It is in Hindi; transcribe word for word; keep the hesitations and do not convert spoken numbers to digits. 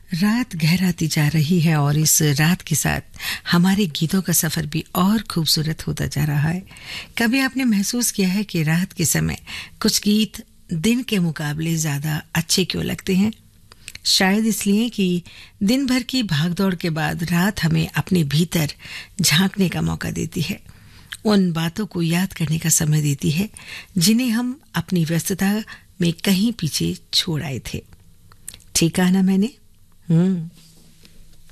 रात गहराती जा रही है और इस रात के साथ हमारे गीतों का सफर भी और खूबसूरत होता जा रहा है। कभी आपने महसूस किया है कि रात के समय कुछ गीत दिन के मुकाबले ज्यादा अच्छे क्यों लगते हैं? शायद इसलिए कि दिन भर की भागदौड़ के बाद रात हमें अपने भीतर झांकने का मौका देती है, उन बातों को याद करने का समय देती है जिन्हें हम अपनी व्यस्तता में कहीं पीछे छोड़ आए थे। ठीक कहा ना मैंने? हम्म